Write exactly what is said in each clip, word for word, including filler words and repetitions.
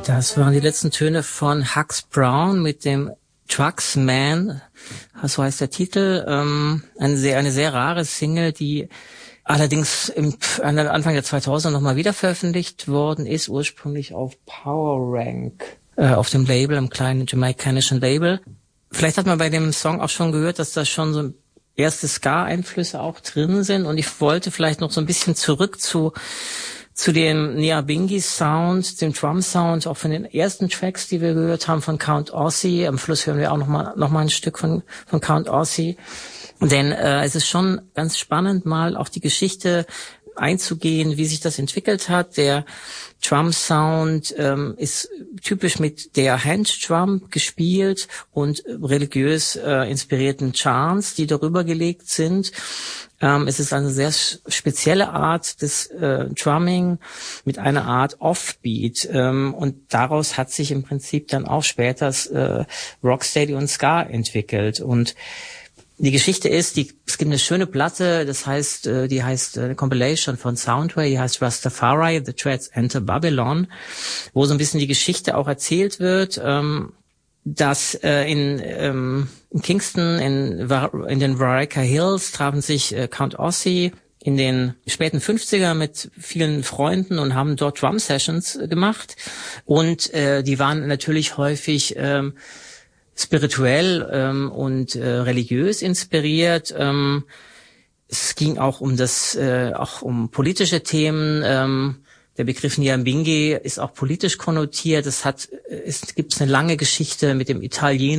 Das waren die letzten Töne von Hux Brown mit dem Trucksman, so heißt der Titel. Ähm, eine sehr, eine sehr rare Single, die allerdings im Anfang der zweitausender nochmal wieder veröffentlicht worden ist, ursprünglich auf Power Rank, äh, auf dem Label, einem kleinen jamaikanischen Label. Vielleicht hat man bei dem Song auch schon gehört, dass da schon so erste Ska-Einflüsse auch drin sind, und ich wollte vielleicht noch so ein bisschen zurück zu zu dem Nyabinghi-Sound, dem Drum-Sound, auch von den ersten Tracks, die wir gehört haben von Count Ossie. Am Schluss hören wir auch noch mal noch mal ein Stück von von Count Ossie. Denn äh, es ist schon ganz spannend, mal auf die Geschichte einzugehen, wie sich das entwickelt hat. Der Drum-Sound ähm, ist typisch mit der Hand-Drum gespielt und religiös äh, inspirierten Chants, die darüber gelegt sind. Ähm, es ist eine sehr spezielle Art des äh, Drumming mit einer Art Offbeat. Ähm, und daraus hat sich im Prinzip dann auch später äh, Rocksteady und Ska entwickelt. Und die Geschichte ist, die, es gibt eine schöne Platte, das heißt, äh, die heißt äh, eine Compilation von Soundwave, die heißt Rastafari, The Threads Enter Babylon, wo so ein bisschen die Geschichte auch erzählt wird, ähm, dass äh, in, ähm, in Kingston, in, in den Wairika Hills trafen sich äh, Count Ossie in den späten fünfziger mit vielen Freunden und haben dort Drum Sessions äh, gemacht, und äh, die waren natürlich häufig ähm, spirituell ähm, und äh, religiös inspiriert. Ähm, es ging auch um das, äh, auch um politische Themen. Ähm, der Begriff Nyabinghi ist auch politisch konnotiert. Es hat, es gibt eine lange Geschichte mit dem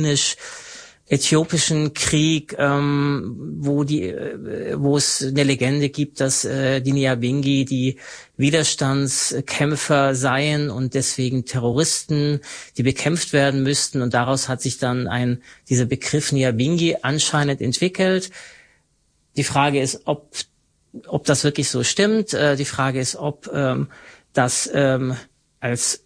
italienisch-äthiopischen Krieg, ähm, wo die, äh, wo es eine Legende gibt, dass äh, die Nyabinghi die Widerstandskämpfer seien und deswegen Terroristen, die bekämpft werden müssten. Und daraus hat sich dann ein dieser Begriff Nyabinghi anscheinend entwickelt. Die Frage ist, ob ob das wirklich so stimmt. Äh, die Frage ist, ob ähm, das ähm, als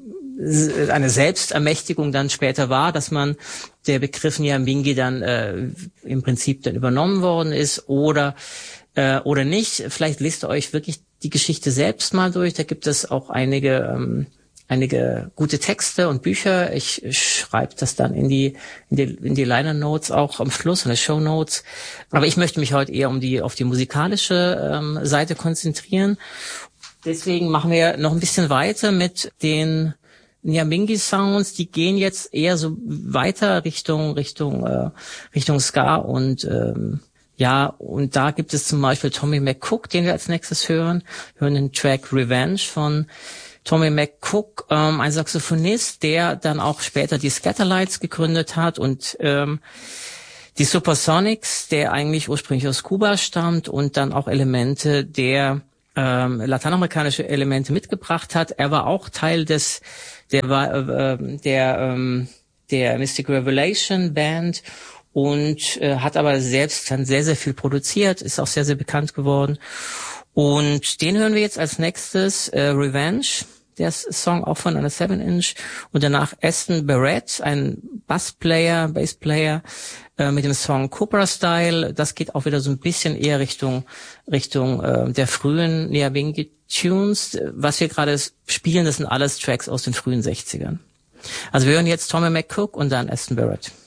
eine Selbstermächtigung dann später war, dass man der Begriff Nyabinghi dann äh, im Prinzip dann übernommen worden ist, oder äh, oder nicht. Vielleicht lest ihr euch wirklich die Geschichte selbst mal durch. Da gibt es auch einige ähm, einige gute Texte und Bücher. Ich schreibe das dann in die in die in die Liner Notes auch am Schluss, in die Show Notes. Aber ich möchte mich heute eher um die auf die musikalische ähm, Seite konzentrieren. Deswegen machen wir noch ein bisschen weiter mit den Nyabinghi Sounds. Die gehen jetzt eher so weiter Richtung Richtung äh, Richtung Ska, und ähm, ja, und da gibt es zum Beispiel Tommy McCook, den wir als nächstes hören. Wir hören den Track Revenge von Tommy McCook, ähm, ein Saxophonist, der dann auch später die Scatterlights gegründet hat, und ähm, die Supersonics, der eigentlich ursprünglich aus Kuba stammt und dann auch Elemente der ähm, lateinamerikanische Elemente mitgebracht hat. Er war auch Teil des der war äh, der ähm, der Mystic Revelation Band und äh, hat aber selbst dann sehr sehr viel produziert, ist auch sehr sehr bekannt geworden. Und den hören wir jetzt als nächstes, äh, Revenge, der Song auch von einer seven inch, und danach Aston Barrett, ein Bassplayer, Bassplayer, äh, mit dem Song Cobra Style. Das geht auch wieder so ein bisschen eher Richtung Richtung äh, der frühen Nyabinghi Tunes. Was wir gerade spielen, das sind alles Tracks aus den frühen sechzigern. Also wir hören jetzt Tommy McCook und dann Aston Barrett.